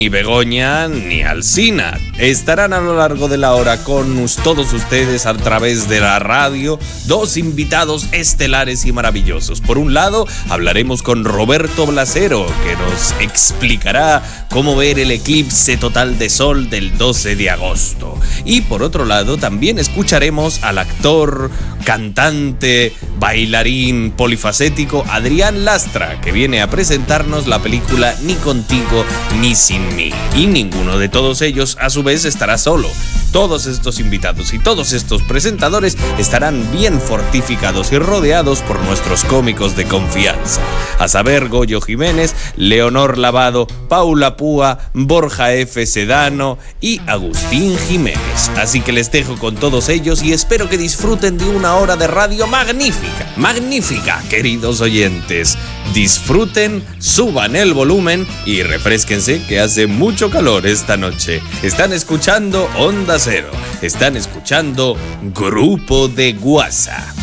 Ni Begoña ni Alsina. Estarán a lo largo de la hora con todos ustedes a través de la radio, dos invitados estelares y maravillosos. Por un lado, hablaremos con Roberto Blasero, que nos explicará cómo ver el eclipse total de sol del 12 de agosto. Y por otro lado, también escucharemos al actor, cantante, bailarín polifacético Adrián Lastra, que viene a presentarnos la película Ni contigo ni sin mí. Y ninguno de todos ellos a su vez estará solo. Todos estos invitados y todos estos presentadores estarán bien fortificados y rodeados por nuestros cómicos de confianza, a saber, Goyo Jiménez, Leonor Lavado, Paula Púa, Borja F. Sedano y Agustín Jiménez. Así que les dejo con todos ellos y espero que disfruten de una hora de radio magnífica, magnífica, queridos oyentes. Disfruten, suban el volumen y refrésquense, que hace mucho calor esta noche. Están escuchando Onda Cero. Están escuchando Grupo de Guasa.